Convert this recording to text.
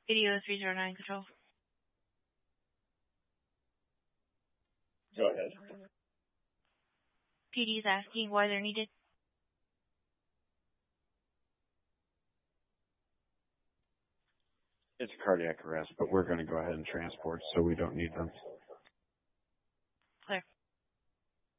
Video 309 control. Go ahead. PD is asking why they're needed. It's cardiac arrest, but we're going to go ahead and transport, so we don't need them.